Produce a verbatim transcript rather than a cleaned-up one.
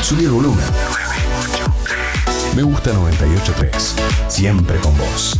Subí el volumen. Me gusta noventa y ocho punto tres. Siempre con vos.